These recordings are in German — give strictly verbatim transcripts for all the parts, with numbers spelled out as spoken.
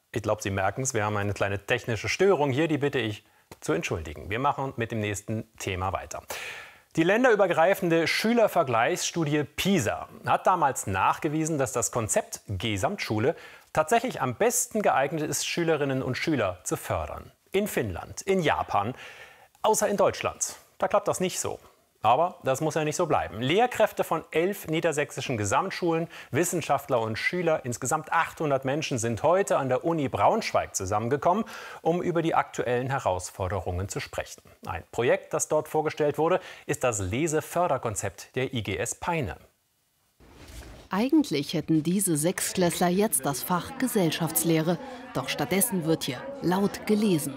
Ich glaube, Sie merken es, wir haben eine kleine technische Störung hier, die bitte ich zu entschuldigen. Wir machen mit dem nächsten Thema weiter. Die länderübergreifende Schülervergleichsstudie PISA hat damals nachgewiesen, dass das Konzept Gesamtschule tatsächlich am besten geeignet ist, Schülerinnen und Schüler zu fördern. In Finnland, in Japan, außer in Deutschland. Da klappt das nicht so. Aber das muss ja nicht so bleiben. Lehrkräfte von elf niedersächsischen Gesamtschulen, Wissenschaftler und Schüler, insgesamt achthundert Menschen, sind heute an der Uni Braunschweig zusammengekommen, um über die aktuellen Herausforderungen zu sprechen. Ein Projekt, das dort vorgestellt wurde, ist das Leseförderkonzept der I G S Peine. Eigentlich hätten diese Sechstklässler jetzt das Fach Gesellschaftslehre. Doch stattdessen wird hier laut gelesen.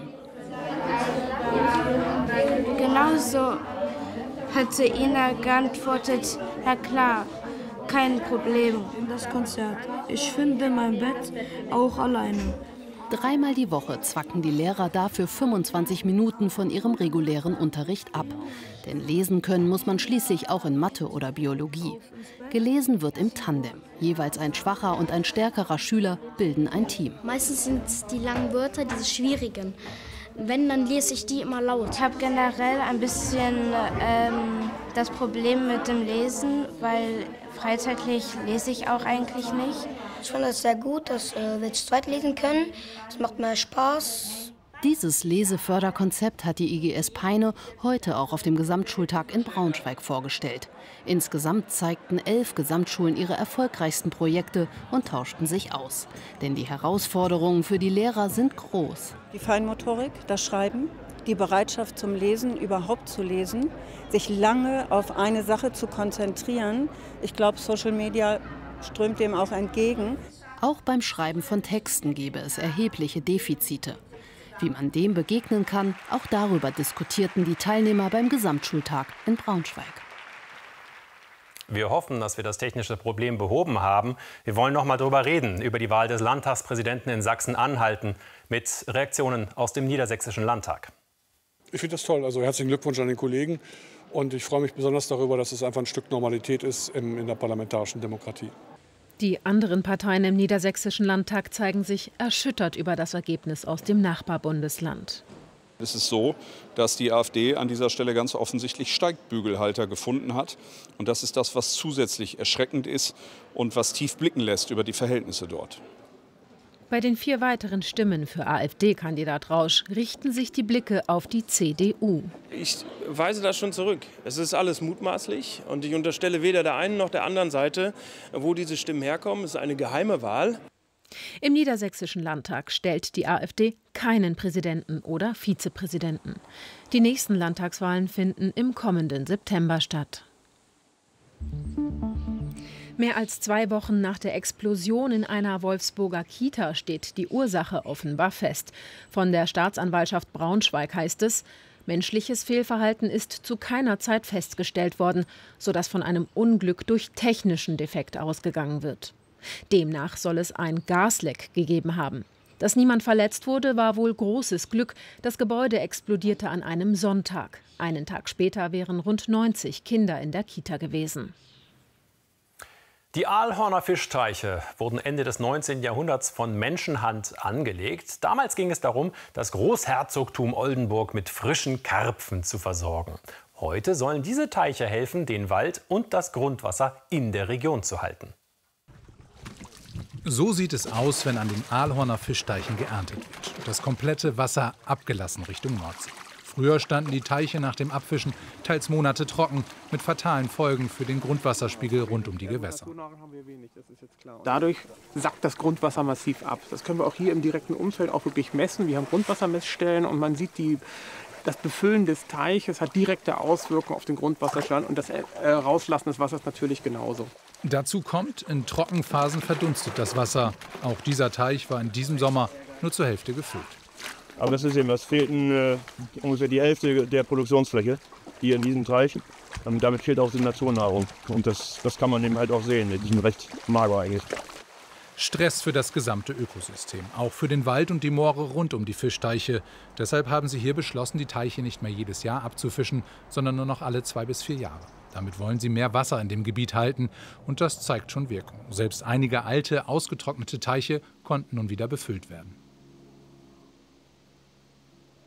Genau so hatte Ina geantwortet, ja klar, kein Problem. Das Konzert. Ich finde mein Bett auch alleine. Dreimal die Woche zwacken die Lehrer dafür fünfundzwanzig Minuten von ihrem regulären Unterricht ab. Denn lesen können muss man schließlich auch in Mathe oder Biologie. Gelesen wird im Tandem. Jeweils ein schwacher und ein stärkerer Schüler bilden ein Team. Meistens sind es die langen Wörter, diese schwierigen. Wenn, dann lese ich die immer laut. Ich habe generell ein bisschen ähm, das Problem mit dem Lesen, weil freizeitlich lese ich auch eigentlich nicht. Ich fand das sehr gut, dass äh, wir zu zweit lesen können. Es macht mehr Spaß. Dieses Leseförderkonzept hat die I G S Peine heute auch auf dem Gesamtschultag in Braunschweig vorgestellt. Insgesamt zeigten elf Gesamtschulen ihre erfolgreichsten Projekte und tauschten sich aus. Denn die Herausforderungen für die Lehrer sind groß. Die Feinmotorik, das Schreiben, die Bereitschaft zum Lesen, überhaupt zu lesen, sich lange auf eine Sache zu konzentrieren. Ich glaube, Social Media strömt dem auch entgegen. Auch beim Schreiben von Texten gäbe es erhebliche Defizite. Wie man dem begegnen kann, auch darüber diskutierten die Teilnehmer beim Gesamtschultag in Braunschweig. Wir hoffen, dass wir das technische Problem behoben haben. Wir wollen noch mal darüber reden, über die Wahl des Landtagspräsidenten in Sachsen-Anhalt mit Reaktionen aus dem Niedersächsischen Landtag. Ich finde das toll. Also herzlichen Glückwunsch an den Kollegen. Und ich freue mich besonders darüber, dass es einfach ein Stück Normalität ist in, in der parlamentarischen Demokratie. Die anderen Parteien im Niedersächsischen Landtag zeigen sich erschüttert über das Ergebnis aus dem Nachbarbundesland. Es ist so, dass die AfD an dieser Stelle ganz offensichtlich Steigbügelhalter gefunden hat. Und das ist das, was zusätzlich erschreckend ist und was tief blicken lässt über die Verhältnisse dort. Bei den vier weiteren Stimmen für AfD-Kandidat Rausch richten sich die Blicke auf die C D U. Ich weise das schon zurück. Es ist alles mutmaßlich und ich unterstelle weder der einen noch der anderen Seite, wo diese Stimmen herkommen. Es ist eine geheime Wahl. Im Niedersächsischen Landtag stellt die AfD keinen Präsidenten oder Vizepräsidenten. Die nächsten Landtagswahlen finden im kommenden September statt. Mehr als zwei Wochen nach der Explosion in einer Wolfsburger Kita steht die Ursache offenbar fest. Von der Staatsanwaltschaft Braunschweig heißt es, menschliches Fehlverhalten ist zu keiner Zeit festgestellt worden, sodass von einem Unglück durch technischen Defekt ausgegangen wird. Demnach soll es ein Gasleck gegeben haben. Dass niemand verletzt wurde, war wohl großes Glück. Das Gebäude explodierte an einem Sonntag. Einen Tag später wären rund neunzig Kinder in der Kita gewesen. Die Aalhorner Fischteiche wurden Ende des neunzehnten Jahrhunderts von Menschenhand angelegt. Damals ging es darum, das Großherzogtum Oldenburg mit frischen Karpfen zu versorgen. Heute sollen diese Teiche helfen, den Wald und das Grundwasser in der Region zu halten. So sieht es aus, wenn an den Aalhorner Fischteichen geerntet wird. Das komplette Wasser abgelassen Richtung Nordsee. Früher standen die Teiche nach dem Abfischen teils Monate trocken, mit fatalen Folgen für den Grundwasserspiegel rund um die Gewässer. Dadurch sackt das Grundwasser massiv ab. Das können wir auch hier im direkten Umfeld auch wirklich messen. Wir haben Grundwassermessstellen und man sieht, die, das Befüllen des Teiches hat direkte Auswirkungen auf den Grundwasserstand und das äh, Rauslassen des Wassers natürlich genauso. Dazu kommt, in Trockenphasen verdunstet das Wasser. Auch dieser Teich war in diesem Sommer nur zur Hälfte gefüllt. Aber das ist eben, es fehlt äh, ungefähr die Hälfte der Produktionsfläche hier in diesem Teich. Ähm, damit fehlt auch die Naturnahrung. Und das, das kann man eben halt auch sehen. Die sind recht mager eigentlich. Stress für das gesamte Ökosystem, auch für den Wald und die Moore rund um die Fischteiche. Deshalb haben sie hier beschlossen, die Teiche nicht mehr jedes Jahr abzufischen, sondern nur noch alle zwei bis vier Jahre. Damit wollen sie mehr Wasser in dem Gebiet halten und das zeigt schon Wirkung. Selbst einige alte, ausgetrocknete Teiche konnten nun wieder befüllt werden.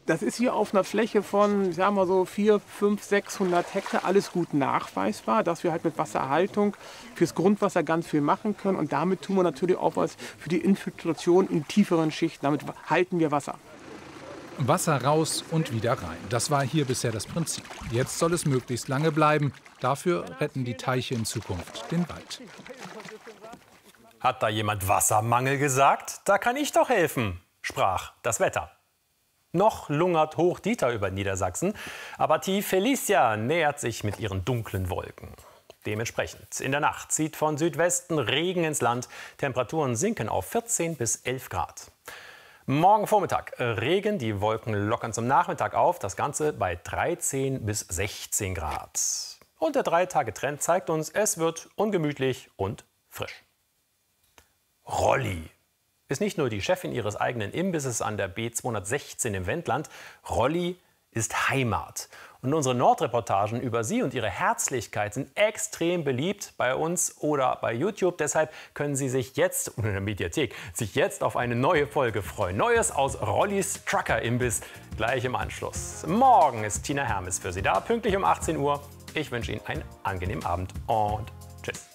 Das ist hier auf einer Fläche von, sagen wir so, vierhundert, fünfhundert, sechshundert Hektar, alles gut nachweisbar, dass wir halt mit Wasserhaltung fürs Grundwasser ganz viel machen können. Und damit tun wir natürlich auch was für die Infiltration in tieferen Schichten. Damit halten wir Wasser. Wasser raus und wieder rein. Das war hier bisher das Prinzip. Jetzt soll es möglichst lange bleiben. Dafür retten die Teiche in Zukunft den Wald. Hat da jemand Wassermangel gesagt? Da kann ich doch helfen, sprach das Wetter. Noch lungert Hoch-Dieter über Niedersachsen, aber tief Felicia nähert sich mit ihren dunklen Wolken. Dementsprechend in der Nacht zieht von Südwesten Regen ins Land. Temperaturen sinken auf vierzehn bis elf Grad. Morgen Vormittag Regen, die Wolken lockern zum Nachmittag auf. Das Ganze bei dreizehn bis sechzehn Grad. Und der Drei-Tage-Trend zeigt uns, es wird ungemütlich und frisch. Rolli ist nicht nur die Chefin ihres eigenen Imbisses an der B zweihundertsechzehn im Wendland. Rolli ist Heimat. Und unsere Nordreportagen über sie und ihre Herzlichkeit sind extrem beliebt bei uns oder bei YouTube. Deshalb können Sie sich jetzt, oder in der Mediathek, sich jetzt auf eine neue Folge freuen. Neues aus Rollis Trucker-Imbiss gleich im Anschluss. Morgen ist Tina Hermes für Sie da, pünktlich um achtzehn Uhr. Ich wünsche Ihnen einen angenehmen Abend und tschüss.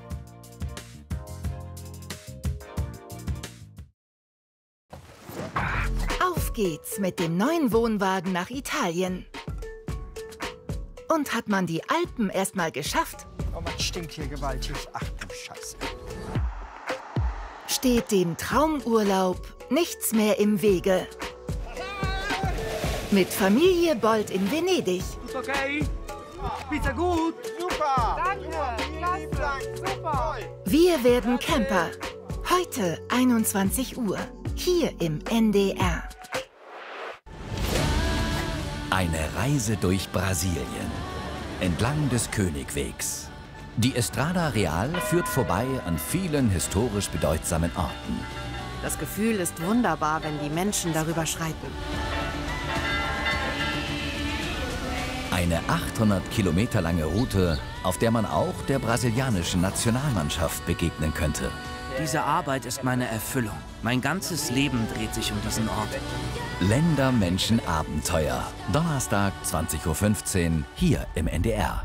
Auf geht's mit dem neuen Wohnwagen nach Italien. Und hat man die Alpen erst mal geschafft, oh, man stinkt hier gewaltig. Ach du Scheiße. Steht dem Traumurlaub nichts mehr im Wege. Mit Familie Bold in Venedig. Ist okay? Pizza gut? Super! Danke! Klasse! Super! Wir werden Camper. Heute einundzwanzig Uhr. Hier im N D R. Eine Reise durch Brasilien. Entlang des Königwegs. Die Estrada Real führt vorbei an vielen historisch bedeutsamen Orten. Das Gefühl ist wunderbar, wenn die Menschen darüber schreiten. Eine achthundert Kilometer lange Route, auf der man auch der brasilianischen Nationalmannschaft begegnen könnte. Diese Arbeit ist meine Erfüllung. Mein ganzes Leben dreht sich um diesen Ort. Länder, Menschen, Abenteuer. Donnerstag, zwanzig Uhr fünfzehn, hier im N D R.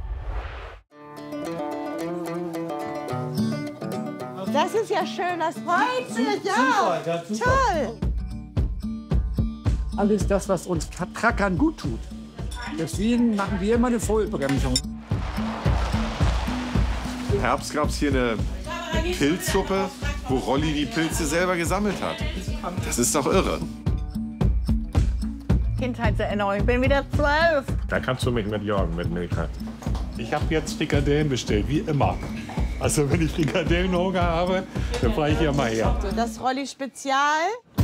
Das ist ja schön, das freut mich, ja. Super, ja, super. Toll. Alles das, was uns Truckern gut tut. Deswegen machen wir immer eine Vollbremsung. Im Herbst gab es hier eine Pilzsuppe, wo Rolli die Pilze selber gesammelt hat. Das ist doch irre. Kindheitserinnerung, ich bin wieder zwölf. Da kannst du mich mit Jörgen mitnehmen. Ich habe jetzt Frikadellen bestellt, wie immer. Also wenn ich Frikadellenhunger habe, dann fahre ich hier mal her. Das Rolli Spezial.